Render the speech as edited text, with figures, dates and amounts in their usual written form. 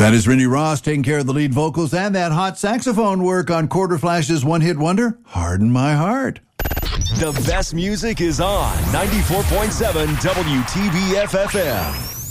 That is Randy Ross taking care of the lead vocals and that hot saxophone work on Quarter Flash's one-hit wonder, Harden My Heart. The best music is on 94.7 WTBF FM.